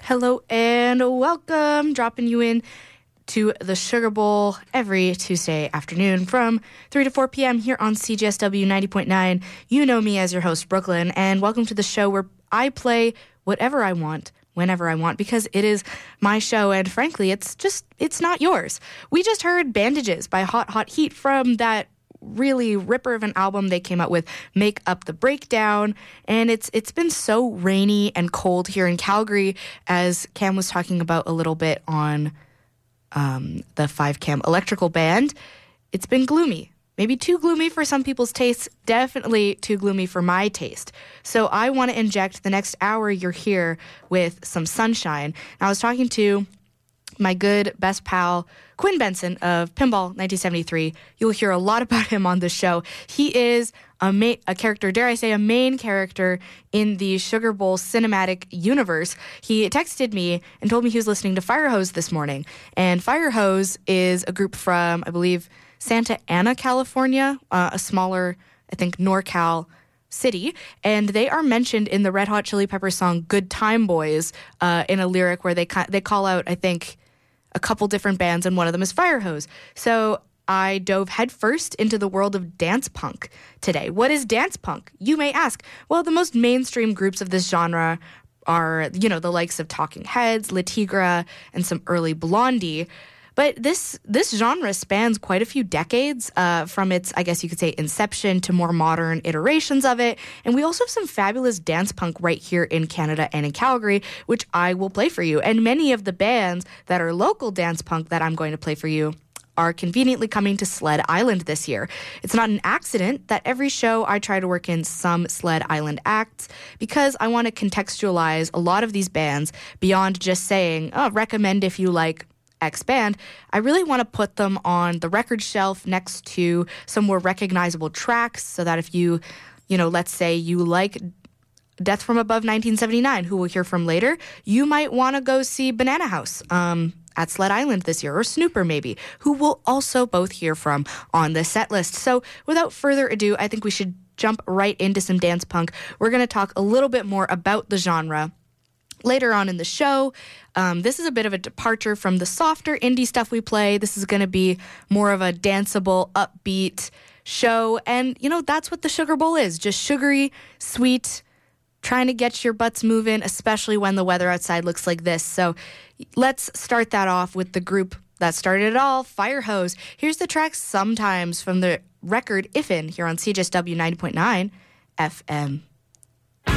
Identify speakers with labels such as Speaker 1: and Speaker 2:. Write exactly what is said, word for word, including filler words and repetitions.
Speaker 1: Hello and welcome. Dropping you in to the Sugar Bowl every Tuesday afternoon from three to four p.m. here on C J S W ninety point nine. You know me as your host, Brooklyn, and welcome to the show where I play whatever I want, whenever I want, because it is my show, and frankly, it's just, it's not yours. We just heard Bandages by Hot Hot Heat from that really ripper of an album they came out with, Make Up the Breakdown, and it's it's been so rainy and cold here in Calgary, as Cam was talking about a little bit on um, the five cam electrical band. It's been gloomy. Maybe too gloomy for some people's tastes, definitely too gloomy for my taste. So I want to inject the next hour you're here with some sunshine. And I was talking to my good best pal, Quinn Benson of Pinball nineteen seventy-three. You'll hear a lot about him on the show. He is a, ma- a character, dare I say, a main character in the Sugar Bowl cinematic universe. He texted me and told me he was listening to Firehose this morning. And Firehose is a group from, I believe, Santa Ana, California, uh, a smaller, I think, NorCal city, and they are mentioned in the Red Hot Chili Peppers song "Good Time Boys" uh, in a lyric where they ca- they call out, I think, a couple different bands, and one of them is Firehose. So I dove headfirst into the world of dance punk today. What is dance punk, you may ask? Well, the most mainstream groups of this genre are, you know, the likes of Talking Heads, Le Tigre, and some early Blondie. But this this genre spans quite a few decades, uh, from its, I guess you could say, inception to more modern iterations of it. And we also have some fabulous dance punk right here in Canada and in Calgary, which I will play for you. And many of the bands that are local dance punk that I'm going to play for you are conveniently coming to Sled Island this year. It's not an accident that every show I try to work in some Sled Island acts, because I want to contextualize a lot of these bands beyond just saying, oh, recommend if you like X band. I really want to put them on the record shelf next to some more recognizable tracks, so that if you, you know, let's say you like Death from Above nineteen seventy-nine, who we'll hear from later, you might want to go see Banana House um, at Sled Island this year, or Snooper maybe, who we'll also both hear from on the set list. So without further ado, I think we should jump right into some dance punk. We're going to talk a little bit more about the genre later on in the show. Um, this is a bit of a departure from the softer indie stuff we play. This is going to be more of a danceable, upbeat show. And, you know, that's what the Sugar Bowl is. Just sugary, sweet, trying to get your butts moving, especially when the weather outside looks like this. So let's start that off with the group that started it all, Firehose. Here's the track Sometimes from the record Ifin here on C J S W ninety point nine F M.